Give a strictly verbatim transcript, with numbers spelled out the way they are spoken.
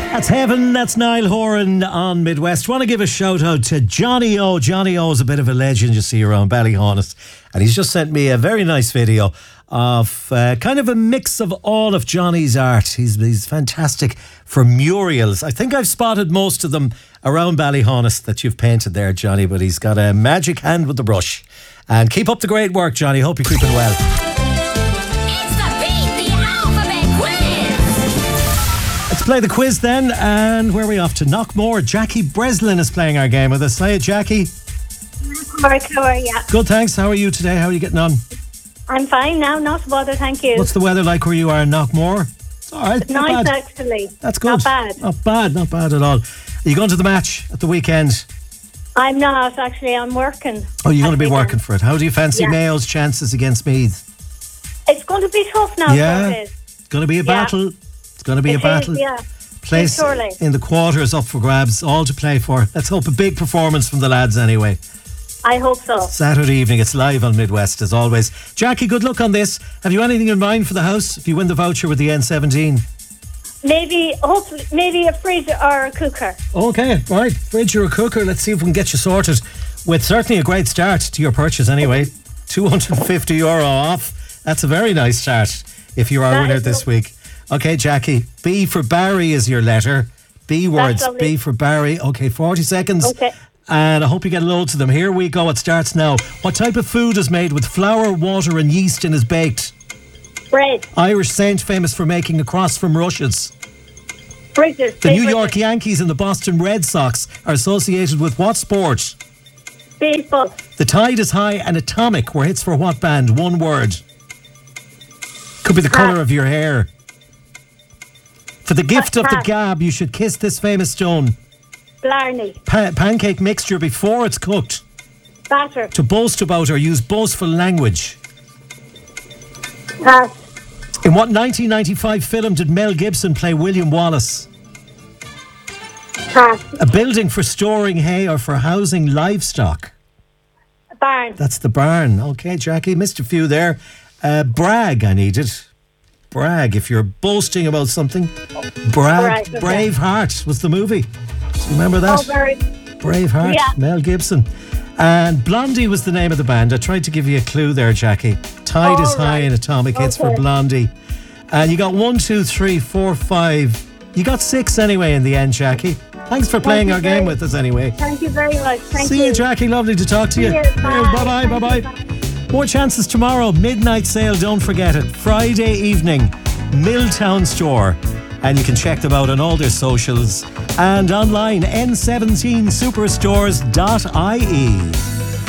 That's Heaven, that's Niall Horan on Midwest. Want to give a shout out to Johnny O. Johnny O is a bit of a legend, you see, around Ballyhonest. And he's just sent me a very nice video of uh, kind of a mix of all of Johnny's art. He's, he's fantastic for murals. I think I've spotted most of them around Ballyhonest that you've painted there, Johnny, but he's got a magic hand with the brush. And keep up the great work, Johnny. Hope you're keeping well. Play the quiz then, and where are we off to? Knockmore. Jackie Breslin is playing our game with us. Hi, Jackie. Mark, how are you? Good, thanks. How are you today? How are you getting on? I'm fine now, not bother, thank you. What's the weather like where you are in Knockmore? It's all right. It's nice, bad. Actually. That's good. Not bad. Not bad, not bad at all. Are you going to the match at the weekend? I'm not, actually. I'm working. Oh, you're going to be working for it. How do you fancy yeah. Mayo's chances against Meath? It's going to be tough now. Yeah, so it is. It's going to be a yeah. battle. It's going to be it a battle. Is, yeah. Place in the quarters up for grabs, all to play for. Let's hope a big performance from the lads anyway. I hope so. Saturday evening, it's live on Midwest as always. Jackie, good luck on this. Have you anything in mind for the house if you win the voucher with the N seventeen? Maybe, hopefully, maybe a fridge or a cooker. Okay, right, fridge or a cooker. Let's see if we can get you sorted with certainly a great start to your purchase anyway. two hundred fifty euro off. That's a very nice start if you are a winner this week. Okay, Jackie, B for Barry is your letter. B words, B for Barry. Okay, forty seconds. Okay. And I hope you get loads of them. Here we go, it starts now. What type of food is made with flour, water and yeast and is baked? Bread. Irish saint famous for making a cross from rushes. Bridges. The New Bridges. York Yankees and the Boston Red Sox are associated with what sport? Baseball. The tide is high and atomic were hits for what band? One word. Could be the colour of your hair. For the gift of the gab, you should kiss this famous stone. Blarney. Pa- pancake mixture before it's cooked. Batter. To boast about or use boastful language. Pass. In what nineteen ninety-five film did Mel Gibson play William Wallace? Pass. A building for storing hay or for housing livestock. Barn. That's the barn. Okay, Jackie, missed a few there. Uh, brag, I needed. Brag, if you're boasting about something. Brag. Right, okay. Braveheart was the movie. Do you remember that? Oh, very. Braveheart, Yeah. Mel Gibson. And Blondie was the name of the band. I tried to give you a clue there, Jackie. Tide All is high right. and atomic hits Okay. for Blondie. And you got one, two, three, four, five. You got six anyway in the end, Jackie. Thanks for playing you our very- game with us anyway. Thank you very much. Thank See you. you, Jackie. Lovely to talk to you. Cheers. Bye. Bye-bye, bye-bye. Bye. More chances tomorrow. Midnight sale, don't forget it. Friday evening, Milltown Store. And you can check them out on all their socials and online, n seventeen superstores dot I E.